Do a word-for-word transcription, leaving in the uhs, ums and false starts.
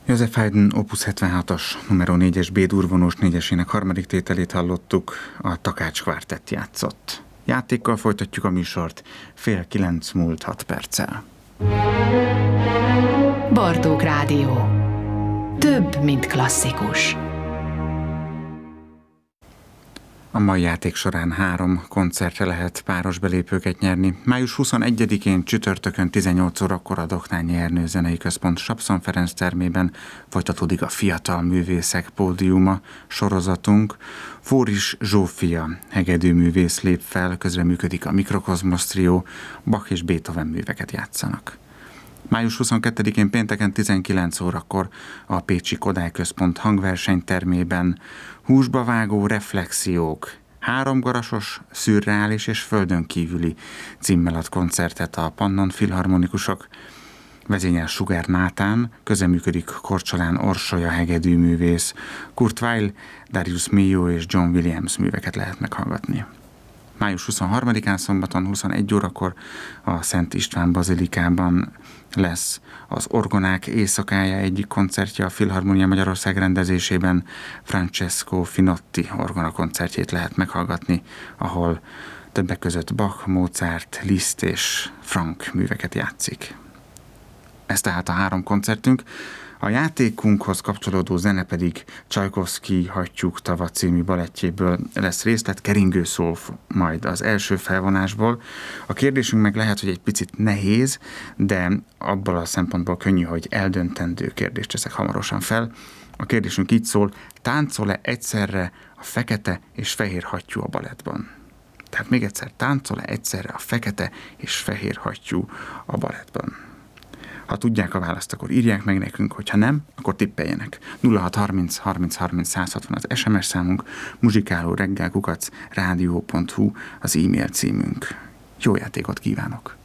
Joseph Haydn opus hetvenhatos, numero négyes B-dur vonós négyesének harmadik tételét hallottuk, a Takács Kvártett játszott. Játékkal folytatjuk a műsort, fél kilenc múlt hat perccel. Bartók Rádió. Több, mint klasszikus. A mai játék során három koncertre lehet páros belépőket nyerni. május huszonegyedikén csütörtökön tizennyolc órakor a Doknányi Ernő Zenei Központ Sapszon Ferenc termében folytatódik a Fiatal Művészek Pódiuma sorozatunk. Fóris Zsófia hegedűművész lép fel, közreműködik a Mikrokozmosz Trio, Bach és Beethoven műveket játszanak. május huszonkettedikén pénteken tizenkilenc órakor a Pécsi Kodály Központ hangversenytermében húsba vágó reflexiók, háromgarasos, szürreális és földön kívüli címmel ad koncertet a Pannon Filharmonikusok. Vezényel Sugár Nátán, közeműködik Korcsolán Orsolya hegedűművész, Kurt Weill, Darius Milhaud és John Williams műveket lehet meghallgatni. május huszonharmadikán szombaton huszonegy órakor a Szent István Bazilikában lesz az Orgonák éjszakája egyik koncertje a Filharmonia Magyarország rendezésében. Francesco Finotti orgona koncertjét lehet meghallgatni, ahol többek között Bach, Mozart, Liszt és Frank műveket játszik. Ez tehát a három koncertünk. A játékunkhoz kapcsolódó zene pedig Csajkovszky Hattyúk tava című balettjéből lesz részlet, keringő szól majd az első felvonásból. A kérdésünk meg lehet, hogy egy picit nehéz, de abból a szempontból könnyű, hogy eldöntendő kérdést teszek hamarosan fel. A kérdésünk így szól: táncol-e egyszerre a fekete és fehér hattyú a balettban? Tehát még egyszer, táncol-e egyszerre a fekete és fehér hattyú a balettban? Ha tudják a választ, akkor írják meg nekünk, hogyha nem, akkor tippeljenek. nulla hat harminc harminc harminc száz hatvan az es em es számunk, muzsikáló reggel kukac rádió pont hu az e-mail címünk. Jó játékot kívánok!